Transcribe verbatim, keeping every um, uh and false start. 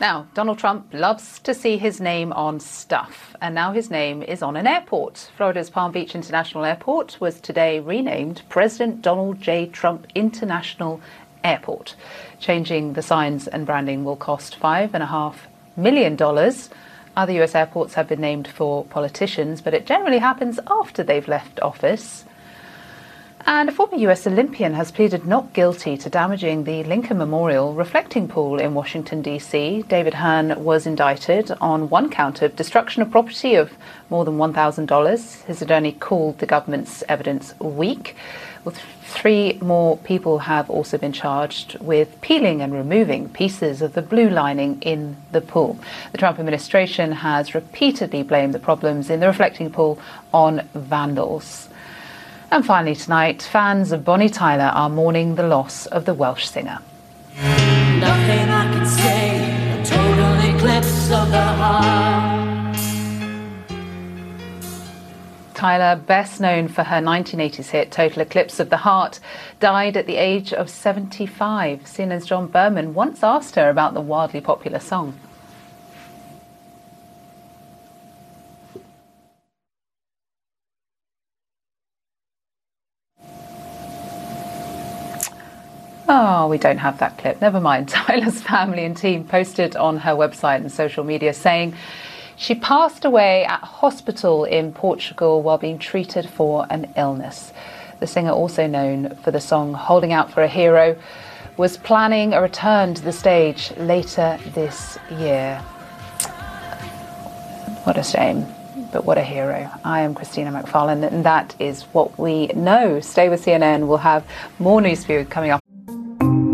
Now, Donald Trump loves to see his name on stuff, and now his name is on an airport. Florida's Palm Beach International Airport was today renamed President Donald J. Trump International Airport. Changing the signs and branding will cost five and a half million dollars. Other U S airports have been named for politicians, but it generally happens after they've left office. And a former U S Olympian has pleaded not guilty to damaging the Lincoln Memorial reflecting pool in Washington, D C. David Hearn was indicted on one count of destruction of property of more than one thousand dollars. His attorney called the government's evidence weak. Well, three more people have also been charged with peeling and removing pieces of the blue lining in the pool. The Trump administration has repeatedly blamed the problems in the reflecting pool on vandals. And finally tonight, fans of Bonnie Tyler are mourning the loss of the Welsh singer. Nothing I can say, a total eclipse of the heart. Tyler, best known for her nineteen eighties hit Total Eclipse of the Heart, died at the age of seventy-five. C N N's John Berman once asked her about the wildly popular song. Oh, we don't have that clip. Never mind. Tyler's family and team posted on her website and social media saying she passed away at hospital in Portugal while being treated for an illness. The singer, also known for the song Holding Out for a Hero, was planning a return to the stage later this year. What a shame, but what a hero. I am Christina McFarlane, and that is what we know. Stay with C N N. We'll have more news for you coming up.